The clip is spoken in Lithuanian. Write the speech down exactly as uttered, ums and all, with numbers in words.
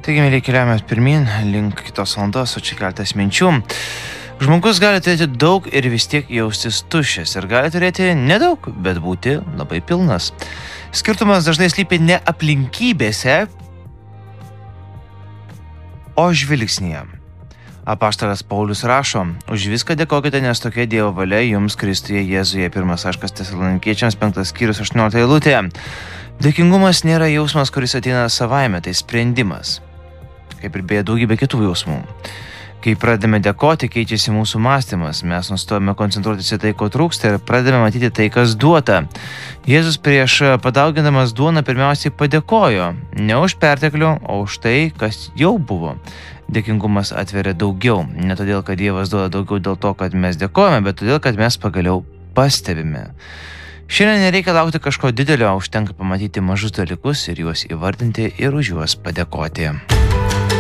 Taigi, mėly, keliaujame pirmin, link kitos valandos, o čia keltas minčių. Žmogus gali turėti daug ir vis tiek jaustis tuščias ir gali turėti nedaug, bet būti labai pilnas. Skirtumas dažnai slypi ne aplinkybėse, o žvilgsnyje. Apaštalas Paulius rašo: už viską dėkokite, nes tokia Dievo valia jums Kristuje Jėzuje. Pirmas laiškas Tesalonikiečiams, penktas skyrius, aštuoniolikta eilutė. Dėkingumas nėra jausmas, kuris ateina savaime, tai sprendimas. Kaip ir beje daugybė kitų jausmų. Kai pradedame dėkoti, keičiasi mūsų mąstymas. Mes nustojame koncentruotis į tai, ko trūksta, ir pradedame matyti tai, kas duota. Jėzus prieš padaugindamas duoną pirmiausiai padėkojo. Ne už perteklių, o už tai, kas jau buvo. Dėkingumas atveria daugiau. Ne todėl, kad Dievas duoda daugiau dėl to, kad mes dėkojame, bet todėl, kad mes pagaliau pastebime. Šiandien nereikia laukti kažko didelio, užtenka pamatyti mažus dalykus ir juos įvardinti ir už juos padėkoti.